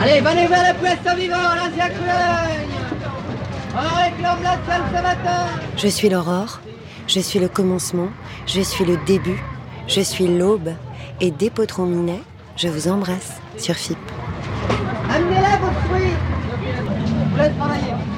Allez, venez vers le puesto vivant, l'ancien Cologne. On réclame la salle ce matin. Je suis l'aurore, je suis le commencement, je suis le début, je suis l'aube. Et dès Potron Minet, je vous embrasse sur FIP. Amenez-la, vos fruits. Vous laisse travailler.